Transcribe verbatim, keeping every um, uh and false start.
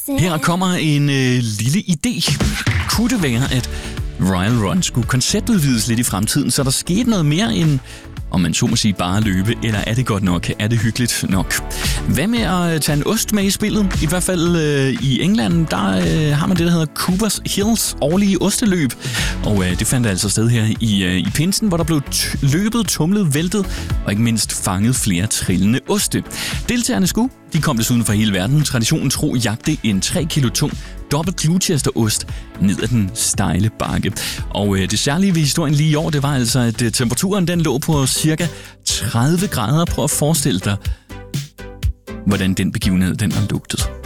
Her kommer en øh, lille idé. Kunne det være, at Royal Run skulle konceptudvides lidt i fremtiden, så der skete noget mere end, om man så må sige, bare løbe, eller er det godt nok? Er det hyggeligt nok? Hvad med at tage en ost med i spillet? I hvert fald øh, i England, der øh, har man det, der hedder Coopers Hills årlige osteløb. Og øh, det fandt altså sted her i, øh, i pinsen, hvor der blev t- løbet, tumlet, væltet og ikke mindst fanget flere trillende oste. Deltagerne skulle, de kom desuden fra hele verden, traditionen tro jagte en tre kilo tung dobbelt Gloucesterost ned ad den stejle bakke. Og øh, det særlige ved historien lige i år, det var altså, at øh, temperaturen den lå på cirka tredive grader. Prøv at forestille dig, hvordan den begivenhed den har lugtet.